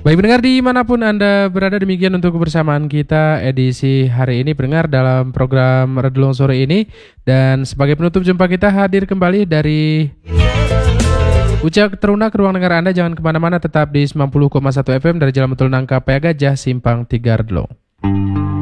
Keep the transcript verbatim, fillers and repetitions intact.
Baik pendengar dimanapun Anda berada, demikian untuk kebersamaan kita edisi hari ini pendengar dalam program Redulung Sore ini. Dan sebagai penutup jumpa kita hadir kembali dari Ucak Teruna ke ruang dengar Anda. Jangan kemana-mana, tetap di sembilan puluh koma satu F M dari Jalan Betul Nangka Paya Gajah Simpang tiga Redulung.